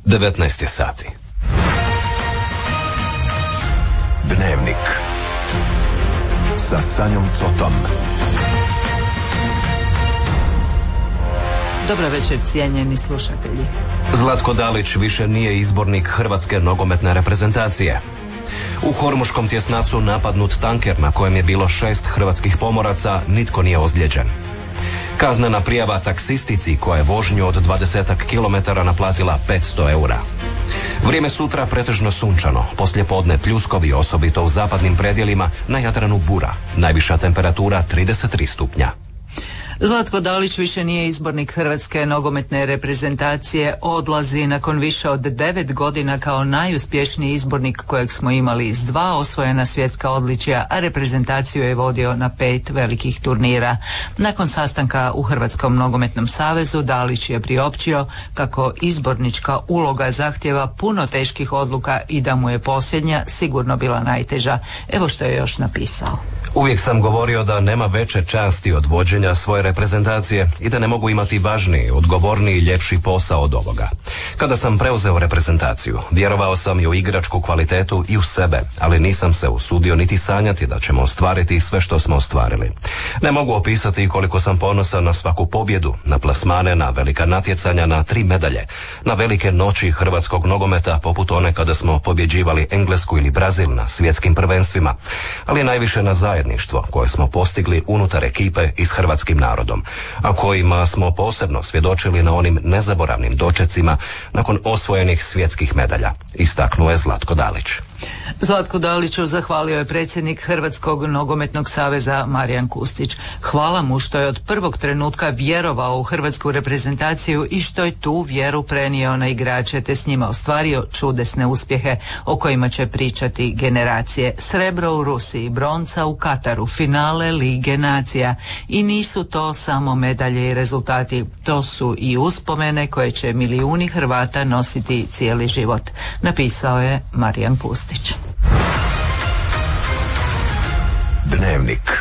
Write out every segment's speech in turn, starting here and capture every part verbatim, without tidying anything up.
devetnaest je sati. Dnevnik sa Sanjom Cotom. Dobar večer, cijenjeni slušatelji. Zlatko Dalić više nije izbornik hrvatske nogometne reprezentacije. U hormuškom tjesnacu napadnut tanker na kojem je bilo šest hrvatskih pomoraca, nitko nije ozlijeđen. Kaznena prijava taksistici koja je vožnju od dvadesetak kilometara naplatila petsto eura. Vrijeme sutra pretežno sunčano, poslijepodne pljuskovi, osobito u zapadnim predjelima, na Jadranu bura. Najviša temperatura trideset tri stupnja. Zlatko Dalić više nije izbornik hrvatske nogometne reprezentacije, odlazi nakon više od devet godina kao najuspješniji izbornik kojeg smo imali s dva osvojena svjetska odličja, a reprezentaciju je vodio na pet velikih turnira. Nakon sastanka u Hrvatskom nogometnom savezu Dalić je priopćio kako izbornička uloga zahtjeva puno teških odluka i da mu je posljednja sigurno bila najteža. Evo što je još napisao. Uvijek sam govorio da nema veće časti od vođenja svoje reprezentacije i da ne mogu imati važniji, odgovorniji i ljepši posao od ovoga. Kada sam preuzeo reprezentaciju, vjerovao sam i u igračku kvalitetu i u sebe, ali nisam se usudio niti sanjati da ćemo ostvariti sve što smo ostvarili. Ne mogu opisati koliko sam ponosan na svaku pobjedu, na plasmane, na velika natjecanja, na tri medalje, na velike noći hrvatskog nogometa poput one kada smo pobjeđivali Englesku ili Brazil na svjetskim prvenstvima, ali najviše na zajedništvo koje smo postigli unutar ekipe i s hrvatskim narodom, a kojima smo posebno svjedočili na onim nezaboravnim dočecima nakon osvojenih svjetskih medalja, istaknuo je Zlatko Dalić. Zlatko Daliću zahvalio je predsjednik Hrvatskog nogometnog saveza Marijan Kustić. Hvala mu što je od prvog trenutka vjerovao u hrvatsku reprezentaciju i što je tu vjeru prenio na igrače te s njima ostvario čudesne uspjehe o kojima će pričati generacije. Srebro u Rusiji, bronca u Kataru, finale Lige nacija. I nisu to samo medalje i rezultati, to su i uspomene koje će milijuni Hrvata nositi cijeli život, napisao je Marijan Kustić. Dnevnik.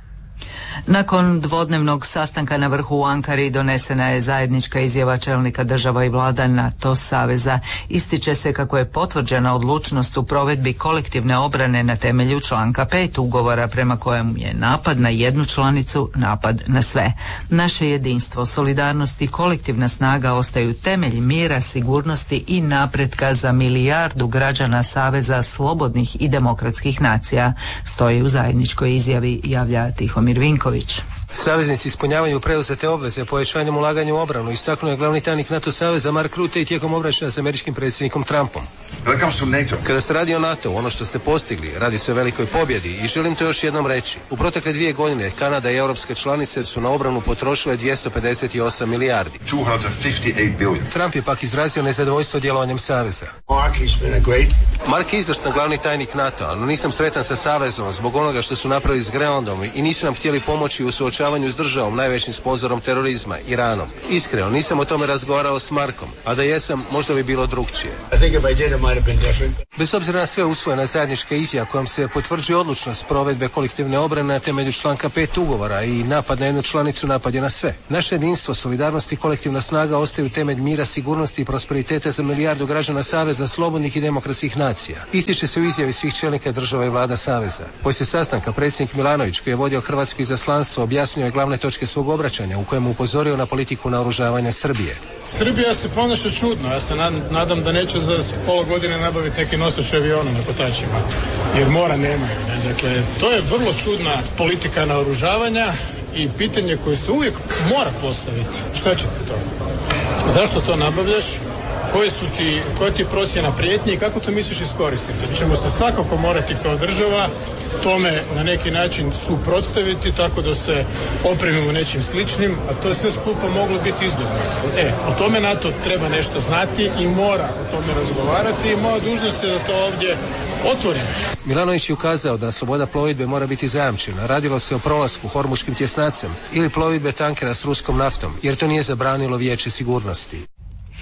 Nakon dvodnevnog sastanka na vrhu u Ankari donesena je zajednička izjava čelnika država i vlada NATO saveza. Ističe se kako je potvrđena odlučnost u provedbi kolektivne obrane na temelju članka pet ugovora prema kojem je napad na jednu članicu napad na sve. Naše jedinstvo, solidarnost i kolektivna snaga ostaju temelj mira, sigurnosti i napretka za milijardu građana saveza slobodnih i demokratskih nacija, stoji u zajedničkoj izjavi, javlja Tihomir Vinković. Saveznici ispunjavaju preuzete obveze povećanjem ulaganja u obranu, istaknuo je glavni tajnik NATO saveza Mark Rutte i tijekom obračuna s američkim predsjednikom Trumpom. Kada se radi o NATO, ono što ste postigli, radi se o velikoj pobjedi i želim to još jednom reći. U protekle dvije godine Kanada i europske članice su na obranu potrošile dvjesto pedeset osam milijardi. Trump je pak izrazio nezadovoljstvo djelovanjem saveza. Mark je izvrstan glavni tajnik NATO-a, no nisam sretan sa savezom zbog onoga što su napravili s Grenlandom i nisu nam htjeli pomoći u suočavanju s državom, najvećim sponzorom terorizma, Iranom. Iskreno, nisam o tome razgovarao s Markom, a da jesam, možda bi bilo drugčije. Bez obzira na sve usvojena zajednička izjava kojom se potvrđuje odlučnost provedbe kolektivne obrane na temelju članka pet ugovora i napad na jednu članicu napad je na sve. Naše jedinstvo, solidarnost i kolektivna snaga ostaju temelj mira, sigurnosti i prosperiteta za milijardu građana saveza slobodnih i demokratskih nacija. Ističe se u izjavi svih čelnika država i vlada saveza. Poslije sastanka predsjednik Milanović, koji je vodio hrvatsko izaslanstvo, objasnio je glavne točke svog obraćanja u kojem upozorio na politiku naoružavanja Srbije. Srbija se ponaša čudno, ja se nadam da neće za pola godine nabaviti neki nosač aviona na kotačima, jer mora nemaju. Ne? Dakle, to je vrlo čudna politika naoružavanja i pitanje koje se uvijek mora postaviti. Šta će ti to? Zašto to nabavljaš? Koje su ti, koja ti je procjena prijetnje i kako to misliš iskoristiti? Mi ćemo se svakako morati kao država tome na neki način suprotstaviti tako da se opremimo nečim sličnim, a to je sve skupa moglo biti izbjegnuto. E, o tome NATO treba nešto znati i mora o tome razgovarati i moja dužnost je da to ovdje otvorimo. Milanović je ukazao da sloboda plovidbe mora biti zajamčena. Radilo se o prolasku hormuškim tjesnacem ili plovidbe tankera s ruskom naftom, jer to nije zabranilo Vijeće sigurnosti.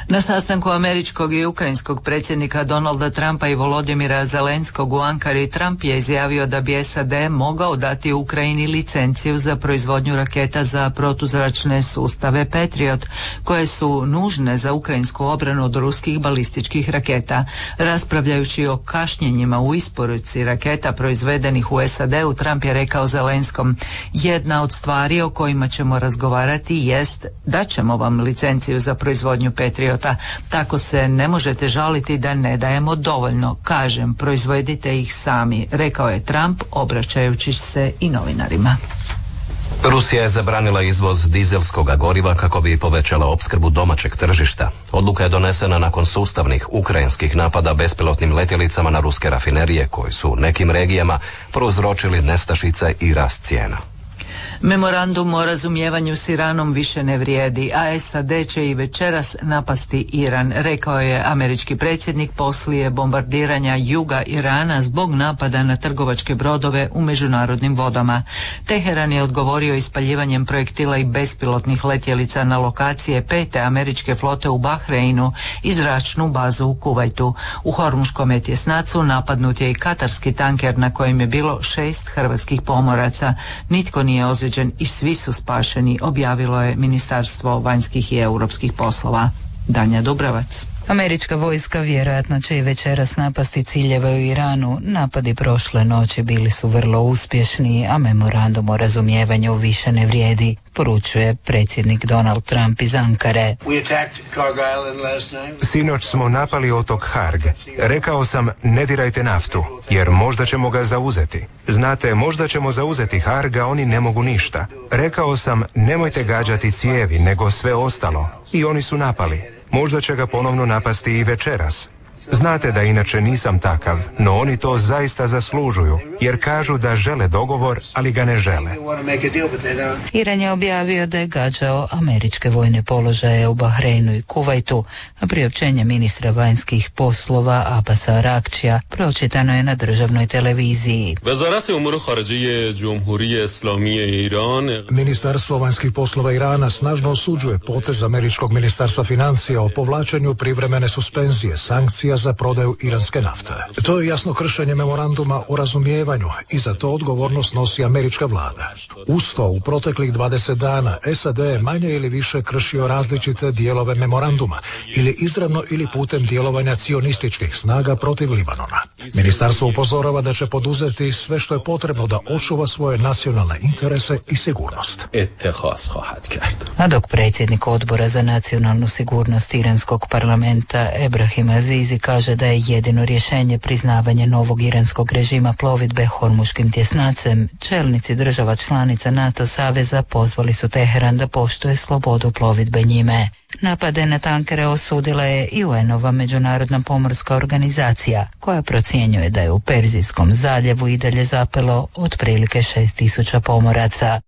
Na sastanku američkog i ukrajinskog predsjednika Donalda Trumpa i Volodimira Zelenskog u Ankari, Trump je izjavio da bi S A D mogao dati Ukrajini licenciju za proizvodnju raketa za protuzračne sustave Patriot, koje su nužne za ukrajinsku obranu od ruskih balističkih raketa. Raspravljajući o kašnjenjima u isporuci raketa proizvedenih u S A D-u, Trump je rekao Zelenskom: jedna od stvari o kojima ćemo razgovarati jest da ćemo vam licenciju za proizvodnju Patriota. Tako se ne možete žaliti da ne dajemo dovoljno. Kažem, proizvedite ih sami, rekao je Trump, obraćajući se i novinarima. Rusija je zabranila izvoz dizelskog goriva kako bi povećala opskrbu domaćeg tržišta. Odluka je donesena nakon sustavnih ukrajinskih napada bespilotnim letjelicama na ruske rafinerije, koji su u nekim regijama prouzročili nestašice i rast cijena. Memorandum o razumijevanju s Iranom više ne vrijedi, a S A D će i večeras napasti Iran, rekao je američki predsjednik poslije bombardiranja juga Irana zbog napada na trgovačke brodove u međunarodnim vodama. Teheran je odgovorio ispaljivanjem projektila i bespilotnih letjelica na lokacije pete američke flote u Bahreinu i zračnu bazu u Kuvajtu. U Hormuškom tjesnacu napadnut je i katarski tanker na kojem je bilo šest hrvatskih pomoraca. Nitko nije ozlijeđen i svi su spašeni, objavilo je Ministarstvo vanjskih i europskih poslova. Danja Dubravac. Američka vojska vjerojatno će i večeras napasti ciljeve u Iranu. Napadi prošle noći bili su vrlo uspješni, a memorandum o razumijevanju više ne vrijedi, poručuje predsjednik Donald Trump iz Ankare. Sinoć smo napali otok Harg. Rekao sam, ne dirajte naftu, jer možda ćemo ga zauzeti. Znate, možda ćemo zauzeti Harg, a oni ne mogu ništa. Rekao sam, nemojte gađati cijevi, nego sve ostalo. I oni su napali. Možda će ga ponovno napasti i večeras. Znate da inače nisam takav, no oni to zaista zaslužuju, jer kažu da žele dogovor, ali ga ne žele. Iran je objavio da je gađao američke vojne položaje u Bahreinu i Kuvajtu, a priopćenje ministra vanjskih poslova Abasa Arakčija pročitano je na državnoj televiziji. Ministarstvo vanjskih poslova Irana snažno osuđuje potez američkog ministarstva financija o povlačenju privremene suspenzije sankcija za prodaju iranske nafte. To je jasno kršenje memoranduma o razumijevanju i za to odgovornost nosi američka vlada. Uz to, u proteklih dvadeset dana S A D je manje ili više kršio različite dijelove memoranduma ili izravno ili putem djelovanja cionističkih snaga protiv Libanona. Ministarstvo upozorava da će poduzeti sve što je potrebno da očuva svoje nacionalne interese i sigurnost. A dok predsjednik odbora za nacionalnu sigurnost iranskog parlamenta Ebrahim Azizi kaže da je jedino rješenje priznavanje novog iranskog režima plovidbe Hormuškim tjesnacem, čelnici država članica NATO saveza pozvali su Teheran da poštuje slobodu plovidbe njime. Napade na tankere osudila je i U N-ova međunarodna pomorska organizacija, koja procjenjuje da je u Perzijskom zaljevu i dalje zapelo otprilike šest tisuća pomoraca.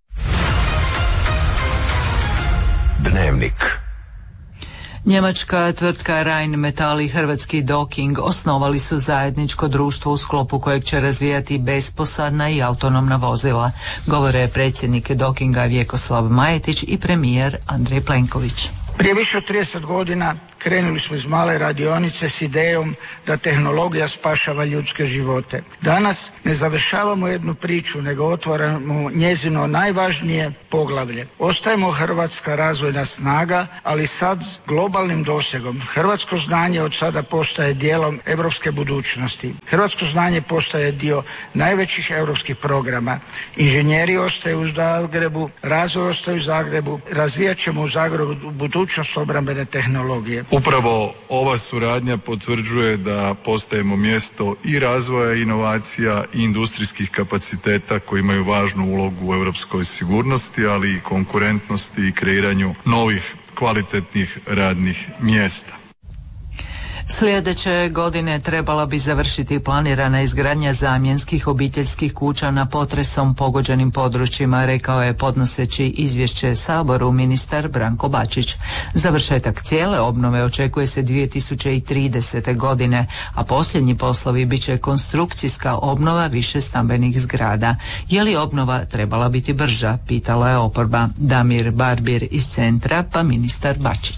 Dnevnik. Njemačka tvrtka Rheinmetall i hrvatski Docking osnovali su zajedničko društvo u sklopu kojeg će razvijati besposadna i autonomna vozila, govore predsjednik Dockinga Vjekoslav Majetić i premijer Andrej Plenković. Prije više od trideset godina krenuli smo iz male radionice s idejom da tehnologija spašava ljudske živote. Danas ne završavamo jednu priču, nego otvaramo njezino najvažnije poglavlje. Ostajemo hrvatska razvojna snaga, ali sad s globalnim dosegom. Hrvatsko znanje od sada postaje dijelom europske budućnosti. Hrvatsko znanje postaje dio najvećih europskih programa. Inženjeri ostaju u Zagrebu, razvoj ostaje u Zagrebu, razvijat ćemo u Zagrebu budućnost obrambene tehnologije. Upravo ova suradnja potvrđuje da postajemo mjesto i razvoja inovacija i industrijskih kapaciteta koji imaju važnu ulogu u europskoj sigurnosti, ali i konkurentnosti i kreiranju novih kvalitetnih radnih mjesta. Sljedeće godine trebala bi završiti planirana izgradnja zamjenskih obiteljskih kuća na potresom pogođenim područjima, rekao je podnoseći izvješće Saboru ministar Branko Bačić. Završetak cijele obnove očekuje se dvije tisuće tridesete. godine, a posljednji poslovi bit će konstrukcijska obnova više stambenih zgrada. Je li obnova trebala biti brža, pitala je oporba. Damir Barbir iz centra, pa ministar Bačić.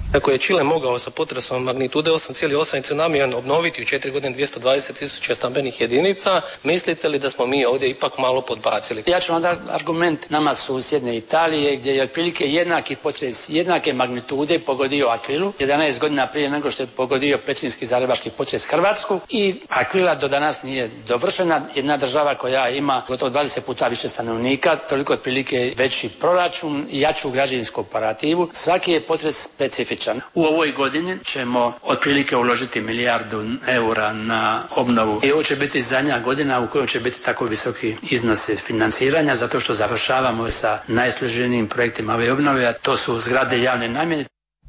Ako je Čile mogao sa potresom magnitude osam zarez osam i tsunamijem obnoviti u četiri godine dvjesto dvadeset tisuća stambenih jedinica, mislite li da smo mi ovdje ipak malo podbacili? Ja ću onda argument nama susjedne Italije gdje je otprilike jednaki potres, jednake magnitude pogodio Akvilu, jedanaest godina prije nego što je pogodio petrinjski zagrebački potres Hrvatsku, i Akvila do danas nije dovršena, jedna država koja ima gotovo dvadeset puta više stanovnika, toliko otprilike veći proračun i jaču građevinsku operativu. Svaki je potres specifičan. U ovoj godini ćemo otprilike uložiti milijardu eura na obnovu i ovo će biti zadnja godina u kojoj će biti tako visoki iznosi financiranja, zato što završavamo sa najsloženijim projektima ove obnove, a to su zgrade javne namjene.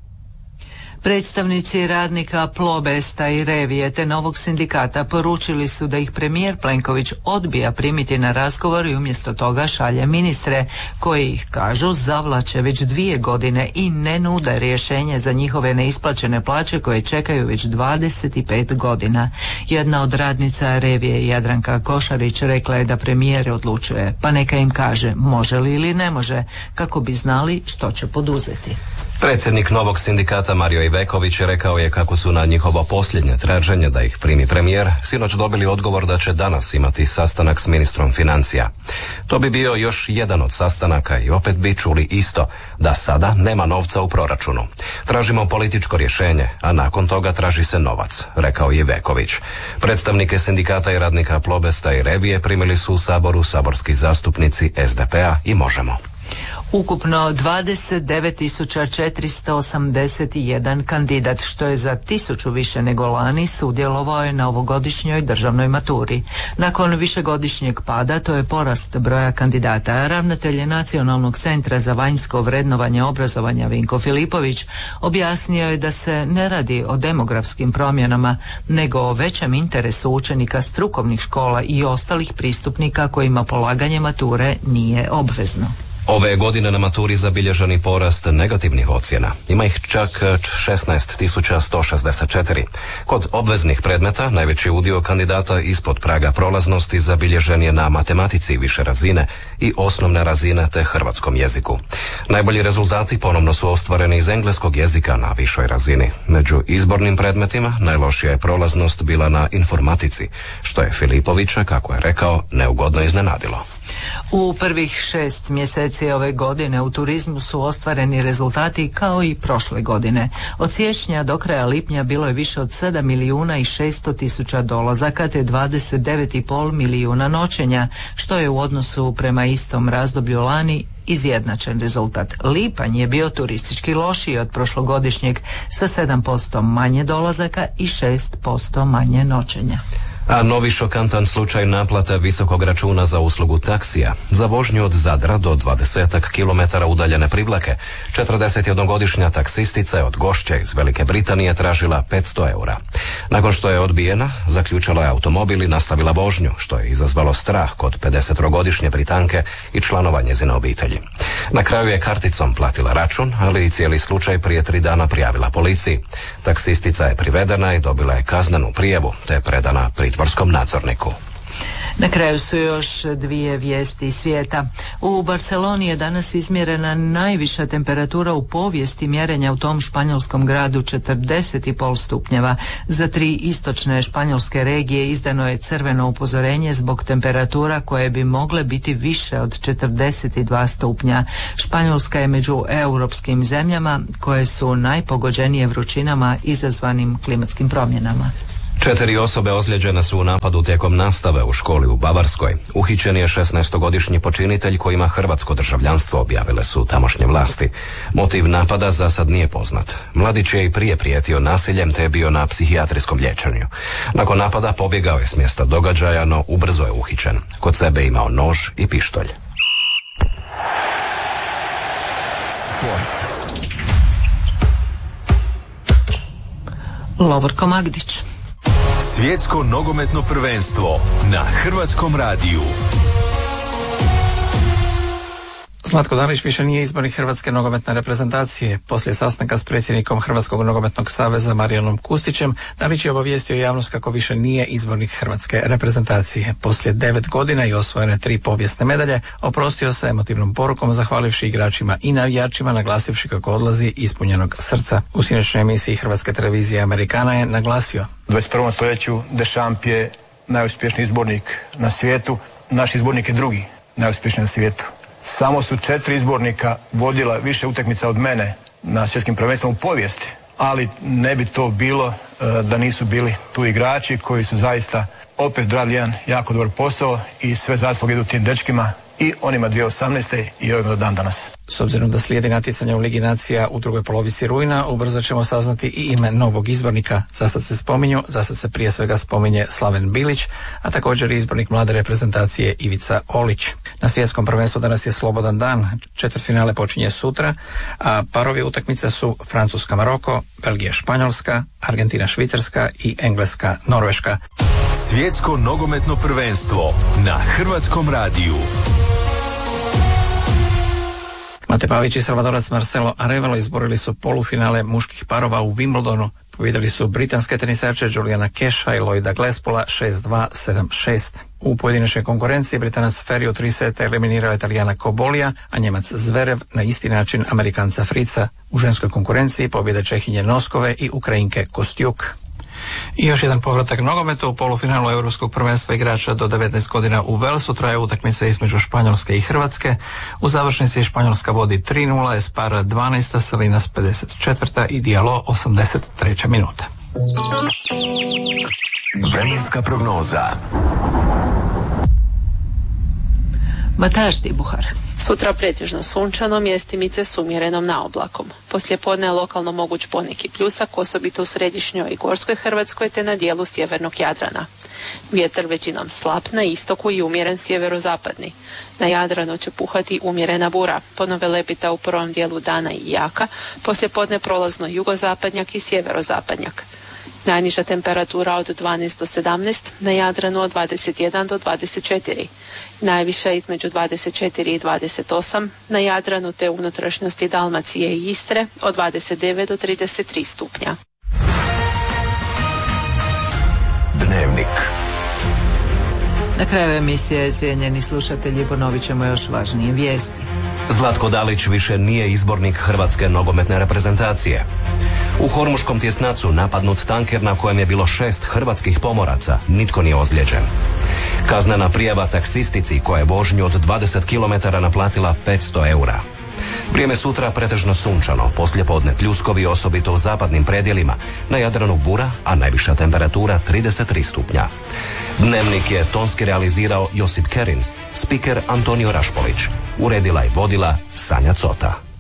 Predstavnici radnika Plobesta i Revije te novog sindikata poručili su da ih premijer Plenković odbija primiti na razgovor i umjesto toga šalje ministre koji ih, kažu, zavlače već dvije godine i ne nude rješenje za njihove neisplaćene plaće koje čekaju već dvadeset pet godina. Jedna od radnica Revije, Jadranka Košarić, rekla je da premijer odlučuje, pa neka im kaže može li ili ne može, kako bi znali što će poduzeti. Predsjednik novog sindikata Mario Iveković rekao je kako su na njihovo posljednje traženje da ih primi premijer sinoć dobili odgovor da će danas imati sastanak s ministrom financija. To bi bio još jedan od sastanaka i opet bi čuli isto, da sada nema novca u proračunu. Tražimo političko rješenje, a nakon toga traži se novac, rekao je Iveković. Predstavnike sindikata i radnika Plobesta i Revije primili su u Saboru saborski zastupnici es de pe a i Možemo. Ukupno dvadeset devet tisuća četiristo osamdeset jedan kandidat, što je za tisuću više nego lani, sudjelovao je na ovogodišnjoj državnoj maturi. Nakon višegodišnjeg pada, to je porast broja kandidata. Ravnatelj Nacionalnog centra za vanjsko vrednovanje obrazovanja Vinko Filipović objasnio je da se ne radi o demografskim promjenama, nego o većem interesu učenika strukovnih škola i ostalih pristupnika kojima polaganje mature nije obvezno. Ove godine na maturi zabilježen i porast negativnih ocjena. Ima ih čak šesnaest tisuća sto šezdeset četiri. Kod obveznih predmeta najveći udio kandidata ispod praga prolaznosti zabilježen je na matematici više razine i osnovne razine te hrvatskom jeziku. Najbolji rezultati ponovno su ostvareni iz engleskog jezika na višoj razini. Među izbornim predmetima najlošija je prolaznost bila na informatici, što je Filipovića, kako je rekao, neugodno iznenadilo. U prvih šest mjeseci ove godine u turizmu su ostvareni rezultati kao i prošle godine. Od siječnja do kraja lipnja bilo je više od sedam milijuna i šesto tisuća dolazaka te dvadeset devet i pol milijuna noćenja, što je u odnosu prema istom razdoblju lani izjednačen rezultat. Lipanj je bio turistički lošiji od prošlogodišnjeg sa sedam posto manje dolazaka i šest posto manje noćenja. A novi šokantan slučaj naplate visokog računa za uslugu taksija. Za vožnju od Zadra do dvadesetak kilometara udaljene Privlake, četrdesetjednogodišnja taksistica je od Gošće iz Velike Britanije tražila petsto eura. Nakon što je odbijena, zaključala je automobil i nastavila vožnju, što je izazvalo strah kod pedesetogodišnje Britanke i članova njezine obitelji. Na kraju je karticom platila račun, ali i cijeli slučaj prije tri dana prijavila policiji. Taksistica je privedena i dobila je kaznenu prijavu, te je predana pritvorskom nadzorniku. Na kraju su još dvije vijesti iz svijeta. U Barceloni je danas izmjerena najviša temperatura u povijesti mjerenja u tom španjolskom gradu, četrdeset i pol stupnjeva. Za tri istočne španjolske regije izdano je crveno upozorenje zbog temperatura koje bi mogle biti više od četrdeset dva stupnja. Španjolska je među europskim zemljama koje su najpogođenije vrućinama izazvanim klimatskim promjenama. Četiri osobe ozlijeđene su u napadu tijekom nastave u školi u Bavarskoj. Uhićen je šesnaestogodišnji počinitelj koji ima hrvatsko državljanstvo, objavile su tamošnje vlasti. Motiv napada za sad nije poznat. Mladić je i prije prijetio nasiljem te je bio na psihijatrijskom liječenju. Nakon napada pobjegao je s mjesta događaja, no ubrzo je uhićen. Kod sebe imao nož i pištolj. Sport. Lovorko Magdić. Svjetsko nogometno prvenstvo na Hrvatskom radiju. Zlatko Dalić više nije izbornik Hrvatske nogometne reprezentacije. Poslije sastanka s predsjednikom Hrvatskog nogometnog saveza Marijanom Kustićem, Dalić je obavijestio javnost kako više nije izbornik Hrvatske reprezentacije. Poslije devet godina i osvojene tri povijesne medalje, oprostio se emotivnom porukom zahvalivši igračima i navijačima, naglasivši kako odlazi ispunjenog srca. U sinoćnoj emisiji Hrvatske televizije Amerikana je naglasio: U dvadeset prvom stoljeću Deschamps je najuspješniji izbornik na svijetu, naš izbornik je drugi najuspješniji na svijetu. Samo su četiri izbornika vodila više utakmica od mene na svjetskim prvenstvom u povijesti, ali ne bi to bilo da nisu bili tu igrači koji su zaista opet radili jedan jako dobar posao i sve zasluge idu tim dečkima i onima dvije tisuće osamnaeste i ovim do dan danas. S obzirom da slijedi natjecanje u Ligi nacija u drugoj polovici rujna, ubrzo ćemo saznati i ime novog izbornika. Zasad se spominju, zasad se prije svega spominje Slaven Bilić, a također i izbornik mlade reprezentacije Ivica Olić. Na svjetskom prvenstvu danas je slobodan dan, četvrtfinale počinje sutra, a parovi utakmice su Francuska Maroko, Belgija Španjolska, Argentina Švicarska i Engleska Norveška. Svjetsko nogometno prvenstvo na Hrvatskom radiju. Mate Pavić i Salvadorac Marcelo Arevalo izborili su polufinale muških parova u Wimbledonu. Pobijedili su britanske tenisače Juliana Keša i Lloyda Glespola šest dva sedam šest. U pojedinačnoj konkurenciji Britanac Ferry u tri seta eliminirao Italijana Kobolija, a Njemac Zverev na isti način Amerikanca Frica. U ženskoj konkurenciji pobjede Čehinje Noskove i Ukrajinke Kostjuk. I još jedan povratak nogometa. U polufinalu Europskog prvenstva igrača do devetnaest godina u Velsu traje utakmica između Španjolske i Hrvatske. U završnici Španjolska vodi tri nula, Espara dvanaesta, Salinas pedeset četvrta i Diallo osamdeset treća minuta. Vremenska prognoza. Mataš Dibuhar. Sutra pretežno sunčano, mjestimice s umjerenom naoblakom. Poslijepodne je lokalno moguć poneki pljusak, osobito u središnjoj i gorskoj Hrvatskoj te na dijelu sjevernog Jadrana. Vjetar većinom slab na istoku i umjeren sjeverozapadni. Na Jadranu će puhati umjerena bura, ponove lepita u prvom dijelu dana i jaka, poslijepodne prolazno jugozapadnjak i sjeverozapadnjak. Najniža temperatura od dvanaest do sedamnaest, na Jadranu od dvadeset jedan do dvadeset četiri. Najviša između dvadeset četiri i dvadeset osam, na Jadranu te unutrašnjosti Dalmacije i Istre od dvadeset devet do trideset tri stupnja. Dnevnik. Na kraju emisije, cijenjeni slušatelji, ponovit ćemo još važnije vijesti. Zlatko Dalić više nije izbornik Hrvatske nogometne reprezentacije. U Hormuškom tjesnacu napadnut tanker na kojem je bilo šest hrvatskih pomoraca, nitko nije ozlijeđen. Kaznena prijava taksistici koja je vožnju od dvadeset kilometara naplatila petsto eura. Vrijeme sutra pretežno sunčano, poslijepodne pljuskovi osobito u zapadnim predjelima, na Jadranu bura, a najviša temperatura trideset tri stupnja. Dnevnik je tonski realizirao Josip Kerin, spiker Antonio Rašpolić, uredila i vodila Sanja Cota.